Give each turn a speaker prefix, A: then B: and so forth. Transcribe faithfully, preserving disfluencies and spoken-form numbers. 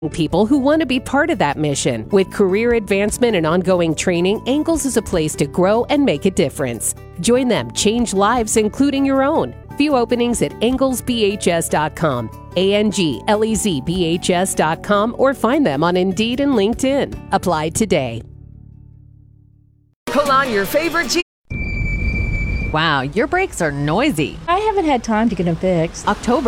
A: people who want to be part of that mission. With career advancement and ongoing training, Angles is a place to grow and make a difference. Join them, change lives, including your own. View openings at angles b h s dot com, A N G L E Z B H S dot com, or find them on Indeed and LinkedIn. Apply today.
B: Pull on your favorite Jeep.
C: Wow, your brakes are noisy.
D: I haven't had time to get them fixed.
C: October